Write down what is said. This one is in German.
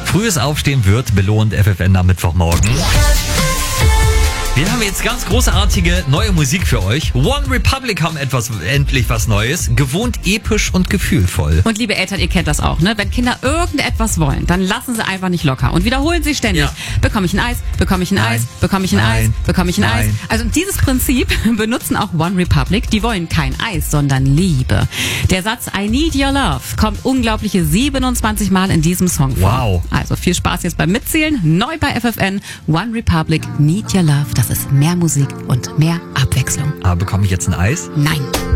Frühes Aufstehen wird belohnt, FFN am Mittwochmorgen. Wir haben jetzt ganz großartige neue Musik für euch. One Republic haben endlich was Neues. Gewohnt episch und gefühlvoll. Und liebe Eltern, ihr kennt das auch, ne? Wenn Kinder irgendetwas wollen, dann lassen sie einfach nicht locker und wiederholen sie ständig. Ja. Bekomme ich ein Eis? Bekomme ich ein Eis? Bekomme ich ein Eis? Bekomme ich ein Eis? Also dieses Prinzip benutzen auch One Republic. Die wollen kein Eis, sondern Liebe. Der Satz I need your love kommt unglaubliche 27 Mal in diesem Song vor. Wow. Also viel Spaß jetzt beim Mitzählen. Neu bei FFN. One Republic, need your love. Das ist mehr Musik und mehr Abwechslung. Aber bekomme ich jetzt ein Eis? Nein.